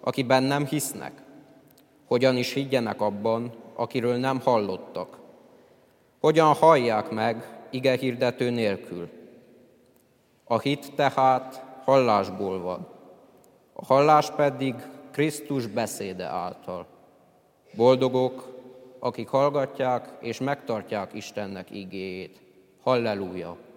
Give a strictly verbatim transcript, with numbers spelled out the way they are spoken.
akiben nem hisznek? Hogyan is higgyenek abban, akiről nem hallottak? Hogyan hallják meg ige hirdető nélkül? A hit tehát hallásból van, a hallás pedig Krisztus beszéde által. Boldogok, akik hallgatják és megtartják Istennek igéjét. Halleluja!